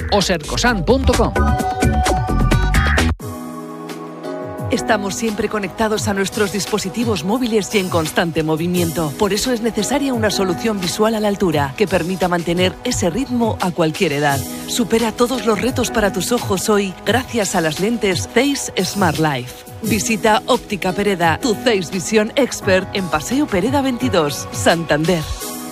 o sercosan.com. Estamos siempre conectados a nuestros dispositivos móviles y en constante movimiento. Por eso es necesaria una solución visual a la altura que permita mantener ese ritmo a cualquier edad. Supera todos los retos para tus ojos hoy gracias a las lentes Zeiss Smart Life. Visita Óptica Pereda, tu Zeiss Vision Expert en Paseo Pereda 22, Santander.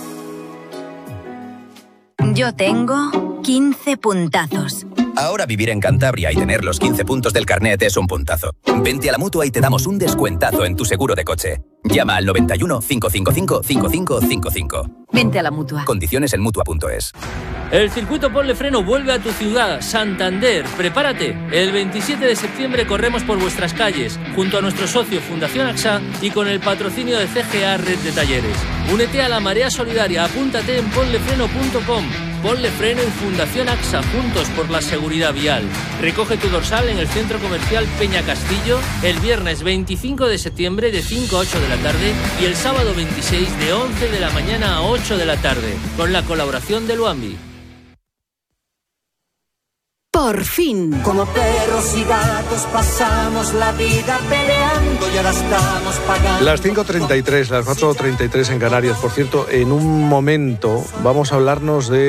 Yo tengo 15 puntazos. Ahora vivir en Cantabria y tener los 15 puntos del carnet es un puntazo. Vente a la Mutua y te damos un descuentazo en tu seguro de coche. Llama al 91 555 5555. Vente a la Mutua. Condiciones en Mutua.es. El circuito Ponle Freno vuelve a tu ciudad, Santander. Prepárate. El 27 de septiembre corremos por vuestras calles, junto a nuestro socio Fundación AXA y con el patrocinio de CGA Red de Talleres. Únete a la marea solidaria. Apúntate en ponlefreno.com. Ponle Freno y Fundación AXA, juntos por la seguridad vial. Recoge tu dorsal en el Centro Comercial Peña Castillo el viernes 25 de septiembre de 5 a 8 de la tarde y el sábado 26 de 11 de la mañana a 8 de la tarde, con la colaboración de Luambi. Por fin. Como perros y gatos pasamos la vida peleando y ahora estamos pagando. Las 5:33, las 4:33 en Canarias. Por cierto, en un momento vamos a hablar,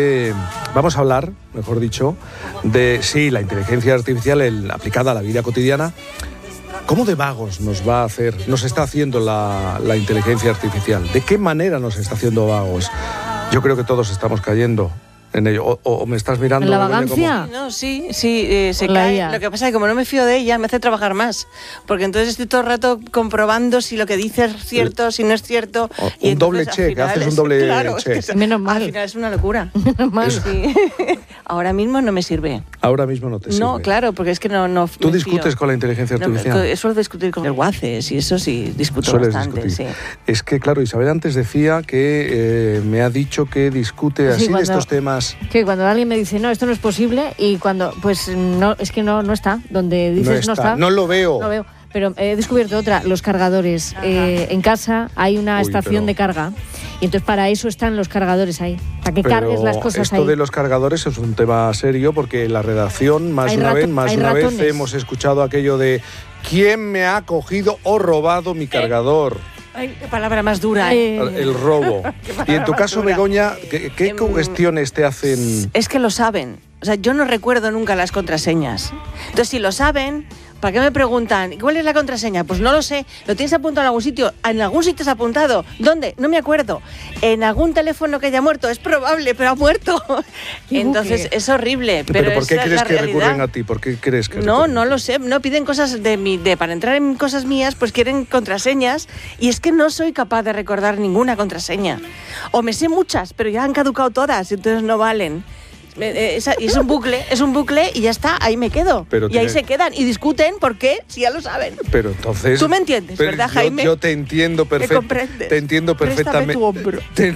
mejor dicho, de la inteligencia artificial aplicada a la vida cotidiana. ¿Cómo de vagos nos está haciendo la inteligencia artificial? ¿De qué manera nos está haciendo vagos? Yo creo que todos estamos cayendo en ello. ¿O me estás mirando? ¿En la vagancia? Como... No, sí, se cae. IA. Lo que pasa es que como no me fío de ella, me hace trabajar más. Porque entonces estoy todo el rato comprobando si lo que dice es cierto, si no es cierto. Y un doble check, haces un doble check. Es que menos mal. Al final es una locura. Menos mal. Sí. Ahora mismo no me sirve. Ahora mismo no te sirve. No, claro, porque es que no ¿Tú discutes con la inteligencia artificial? Suelo discutir con el WACES y eso sí, discuto bastante. Discutir. Sí. Es que, claro, Isabel antes decía que me ha dicho que discute así de estos temas. Que cuando alguien me dice, no, esto no es posible, y cuando, pues no, es que no está, donde dices no está. No lo veo. No veo. Pero he descubierto otra, los cargadores. En casa hay una estación de carga y entonces para eso están los cargadores ahí, para que cargues las cosas ahí. Esto de los cargadores es un tema serio porque en la redacción más de una vez hemos escuchado aquello de ¿quién me ha cogido o robado mi cargador? Ay, qué palabra más dura. El robo. Y en tu caso, Begoña, ¿qué cuestiones te hacen? Es que lo saben. O sea, yo no recuerdo nunca las contraseñas. Entonces, si lo saben, ¿para qué me preguntan? ¿Cuál es la contraseña? Pues no lo sé. ¿Lo tienes apuntado en algún sitio? ¿En algún sitio has apuntado? ¿Dónde? No me acuerdo. ¿En algún teléfono que haya muerto? Es probable, pero ha muerto. Entonces, es horrible. ¿Pero por qué crees que recurren a ti? ¿Por qué crees que No lo sé. No piden cosas para entrar en cosas mías, pues quieren contraseñas. Y es que no soy capaz de recordar ninguna contraseña. O me sé muchas, pero ya han caducado todas, entonces no valen. Es un bucle y ya está, ahí me quedo. Ahí se quedan y discuten por qué, si ya lo saben. Pero entonces... Tú me entiendes, ¿verdad, Jaime? Yo te entiendo perfectamente. Te entiendo perfectamente. Tu hombro. Te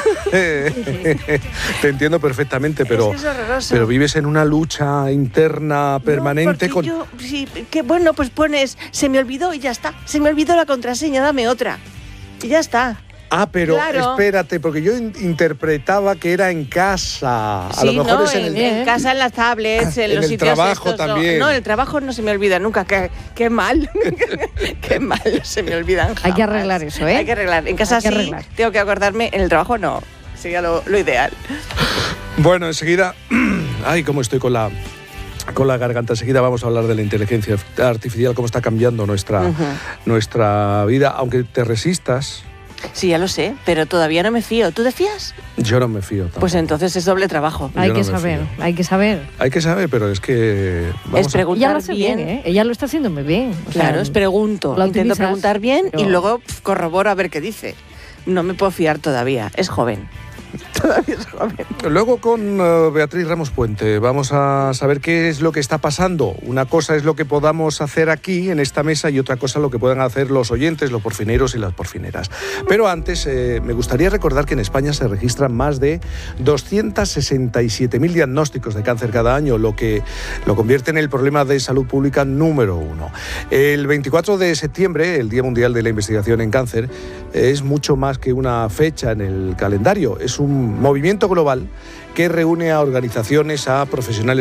entiendo perfectamente, pero, es horroroso. Pero vives en una lucha interna permanente con... Bueno, pues pones, se me olvidó y ya está. Se me olvidó la contraseña, dame otra. Y ya está. Pero claro. Espérate, porque yo interpretaba que era en casa. A lo mejor es en casa, en las tablets, en los sitios trabajo estos, también. No, en el trabajo no se me olvida nunca. Qué mal. Qué mal se me olvidan jamás. Hay que arreglar eso, ¿eh? Hay que arreglar. En casa sí, tengo que acordarme. En el trabajo no. Sería lo ideal. Bueno, enseguida... Ay, cómo estoy con la garganta. Enseguida vamos a hablar de la inteligencia artificial, cómo está cambiando nuestra vida, aunque te resistas. Sí, ya lo sé, pero todavía no me fío. ¿Tú te fías? Yo no me fío tampoco. Pues entonces es doble trabajo. Hay que saber. Hay que saber, pero es que... Es preguntar bien, ¿eh? Ella lo está haciendo muy bien. Claro, intento preguntar bien y luego corroboro a ver qué dice. No me puedo fiar todavía, es joven. Todavía es joven. Luego con Beatriz Ramos Puente vamos a saber qué es lo que está pasando. Una cosa es lo que podamos hacer aquí en esta mesa y otra cosa lo que puedan hacer los oyentes, los porfineros y las porfineras. Pero antes me gustaría recordar que en España se registran más de 267.000 diagnósticos de cáncer cada año, lo que lo convierte en el problema de salud pública número 1. El 24 de septiembre, el Día Mundial de la Investigación en Cáncer, es mucho más que una fecha en el calendario. Es un movimiento global que reúne a organizaciones, a profesionales